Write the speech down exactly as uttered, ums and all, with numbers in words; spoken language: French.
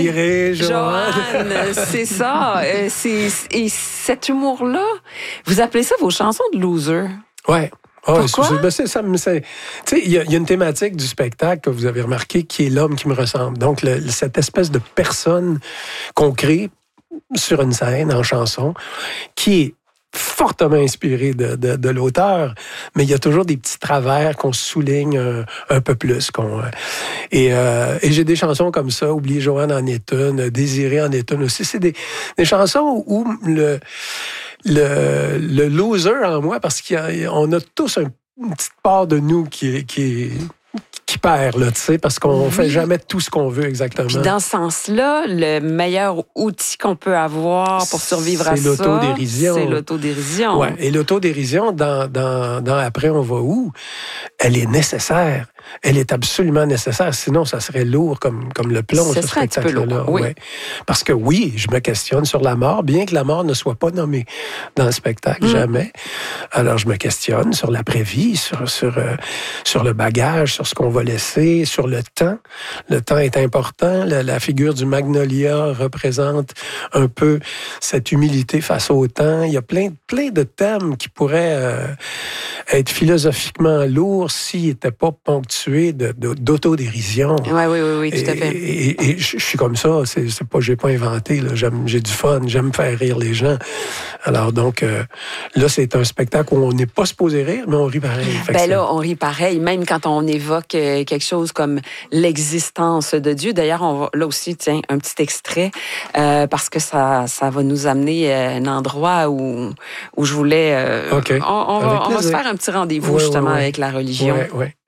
Iré, Joanne. Joanne, c'est ça. Euh, c'est, et cet humour-là, vous appelez ça vos chansons de loser? Ouais. Oh, Pourquoi? C'est, ben c'est, ça, c'est, tu sais, il y, y a une thématique du spectacle que vous avez remarqué qui est l'homme qui me ressemble. Donc, le, cette espèce de personne qu'on crée sur une scène, en chanson, qui est fortement inspiré de, de, de l'auteur, mais il y a toujours des petits travers qu'on souligne un, un peu plus. Qu'on, et, euh, et j'ai des chansons comme ça, Oublier Joanne en est une, Désiré en est une aussi. C'est des, des chansons où le, le, le loser en moi, parce qu'on a, a tous un, une petite part de nous qui est... Qui est qui perd, là, tu sais, parce qu'on oui. fait jamais tout ce qu'on veut exactement. Puis dans ce sens-là, le meilleur outil qu'on peut avoir pour survivre à ça, c'est l'autodérision. C'est l'autodérision. Ouais. Et l'autodérision, dans, dans, dans Après, on va où? Elle est nécessaire. Elle est absolument nécessaire. Sinon, ça serait lourd comme, comme le plomb, ce ce serait un petit peu lourd, oui. Ouais. Parce que oui, je me questionne sur la mort, bien que la mort ne soit pas nommée dans le spectacle, mm. jamais. Alors, je me questionne sur l'après-vie, sur, sur, euh, sur le bagage, sur ce qu'on va laisser, sur le temps. Le temps est important. La, la figure du Magnolia représente un peu cette humilité face au temps. Il y a plein, plein de thèmes qui pourraient euh, être philosophiquement lourds s'ils n'étaient pas ponctués de, de, d'autodérision. Oui, oui, oui, oui, tout à fait. Et, et, et je suis comme ça. C'est, c'est pas, j'ai pas inventé. Là. J'aime, j'ai du fun. J'aime faire rire les gens. Alors donc, euh, là, c'est un spectacle où on n'est pas supposé rire, mais on rit pareil. Fait ben là, on rit pareil, même quand on évoque euh, quelque chose comme l'existence de Dieu. D'ailleurs, on va, là aussi, tiens, un petit extrait, euh, parce que ça, ça va nous amener à un endroit où, où je voulais... Euh, OK. On, on, va, on va se faire un petit rendez-vous, ouais, justement, ouais, ouais. avec la religion. Ouais, ouais.